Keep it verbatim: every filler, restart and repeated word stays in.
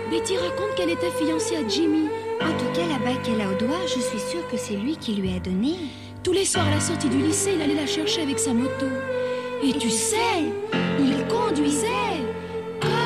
Betty raconte qu'elle était fiancée à Jimmy. En tout cas, la bague qu'elle a au doigt, je suis sûre que c'est lui qui lui a donné. Tous les soirs à la sortie du lycée, il allait la chercher avec sa moto. Et, Et tu sais,